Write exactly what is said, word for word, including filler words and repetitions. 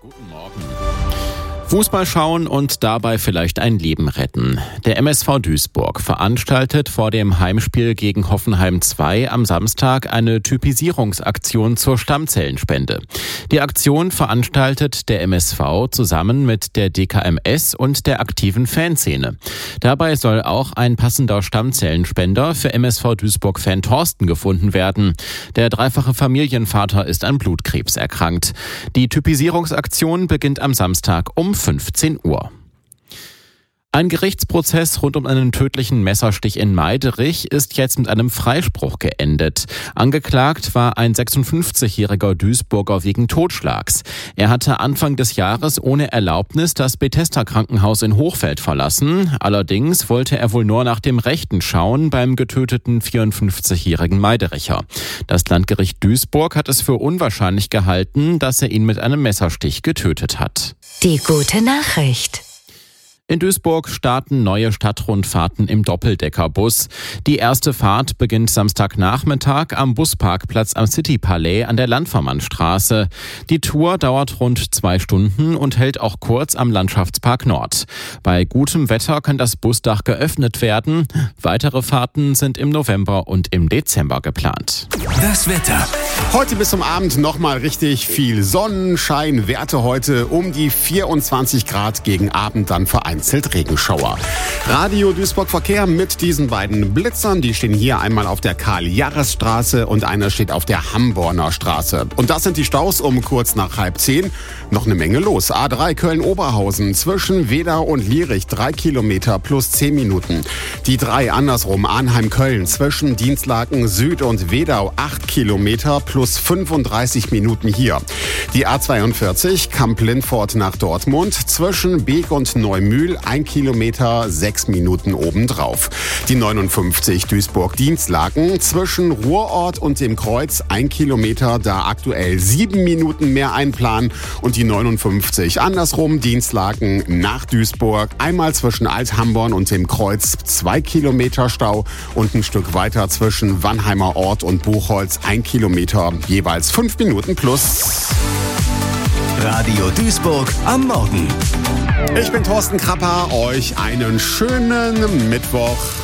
Guten Morgen. Fußball schauen und dabei vielleicht ein Leben retten. Der M S V Duisburg veranstaltet vor dem Heimspiel gegen Hoffenheim zwei am Samstag eine Typisierungsaktion zur Stammzellenspende. Die Aktion veranstaltet der M S V zusammen mit der D K M S und der aktiven Fanszene. Dabei soll auch ein passender Stammzellenspender für M S V Duisburg-Fan Thorsten gefunden werden. Der dreifache Familienvater ist an Blutkrebs erkrankt. Die Typisierungsaktion beginnt am Samstag um fünfzehn Uhr. Ein Gerichtsprozess rund um einen tödlichen Messerstich in Meiderich ist jetzt mit einem Freispruch geendet. Angeklagt war ein sechsundfünfzigjähriger Duisburger wegen Totschlags. Er hatte Anfang des Jahres ohne Erlaubnis das Bethesda-Krankenhaus in Hochfeld verlassen. Allerdings wollte er wohl nur nach dem Rechten schauen beim getöteten vierundfünfzigjährigen Meidericher. Das Landgericht Duisburg hat es für unwahrscheinlich gehalten, dass er ihn mit einem Messerstich getötet hat. Die gute Nachricht. In Duisburg starten neue Stadtrundfahrten im Doppeldeckerbus. Die erste Fahrt beginnt Samstagnachmittag am Busparkplatz am City-Palais an der Landvermannstraße. Die Tour dauert rund zwei Stunden und hält auch kurz am Landschaftspark Nord. Bei gutem Wetter kann das Busdach geöffnet werden. Weitere Fahrten sind im November und im Dezember geplant. Das Wetter. Heute bis zum Abend nochmal richtig viel Sonnenschein. Werte heute um die vierundzwanzig Grad, gegen Abend dann vereinzelt Regenschauer. Radio Duisburg Verkehr mit diesen beiden Blitzern. Die stehen hier einmal auf der Karl-Jarres-Straße und einer steht auf der Hamborner Straße. Und das sind die Staus um kurz nach halb zehn. Noch eine Menge los. A drei Köln-Oberhausen zwischen Wedau und Lierich drei Kilometer plus zehn Minuten. Die drei andersrum Arnheim-Köln zwischen Dienstlaken Süd und Wedau acht Kilometer plus fünfunddreißig Minuten hier. Die A zweiundvierzig Kamp-Lindfort nach Dortmund zwischen Beek und Neumühl ein Kilometer sechs Minuten obendrauf. Die neunundfünfzig Duisburg-Dienstlaken zwischen Ruhrort und dem Kreuz ein Kilometer, da aktuell sieben Minuten mehr einplanen. Und die neunundfünfzig andersrum Dienstlaken nach Duisburg einmal zwischen Alt-Hamborn und dem Kreuz zwei Kilometer Stau und ein Stück weiter zwischen Wannheimer Ort und Buchholz ein Kilometer, jeweils fünf Minuten plus. Radio Duisburg am Morgen. Ich bin Thorsten Krapper, euch einen schönen Mittwoch.